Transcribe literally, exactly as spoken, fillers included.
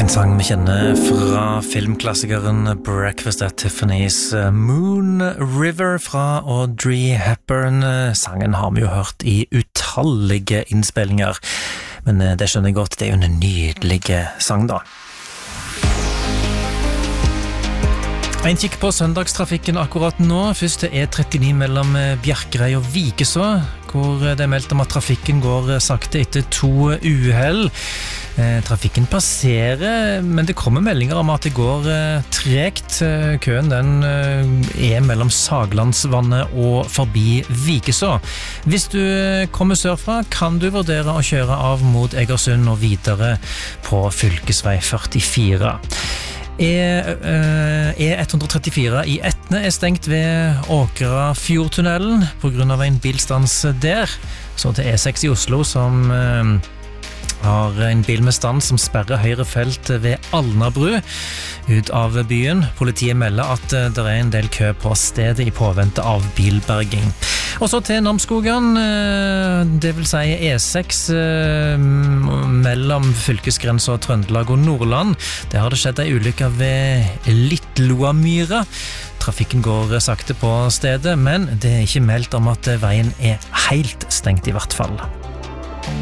En sang vi kjenner fra filmklassikeren Breakfast at Tiffany's, Moon River fra Audrey Hepburn. Sangen har vi jo hørt i utallige innspillinger, men det skjønner jeg godt, det er jo en nydelig sang da. En kikk på søndagstrafikken akkurat nå. Først til E trettini mellom Bjerkreim og Vikeså, hvor det er meldt om at trafikken går sakte etter to uhell. Eh, trafikken passerer, men det kommer meldinger om at det går eh, tregt. Køen den eh, er mellom Saglandsvannet og forbi Vikeså. Hvis du kommer sørfra, kan du vurdere å kjøre av mot Egersund og videre på fylkesvei førtifire. E ett hundre trettifire i Etne er stengt ved Åkrafjordtunnelen på grunn av en bilstans der. Så til E seks i Oslo som eh, har en bil med stans som sperrer høyre felt ved Alnabru ut av byen. Politiet melder at det er en del kø på stedet i påvente av bilberging. Og så til Namsskogan, det vil si E seks mellom fylkesgrensa Trøndelag og Nordland. Der har det skjedd en ulykke ved Littloamyra. Trafikken går sakte på stedet, men det er ikke meldt om at veien er helt stengt i hvert fall.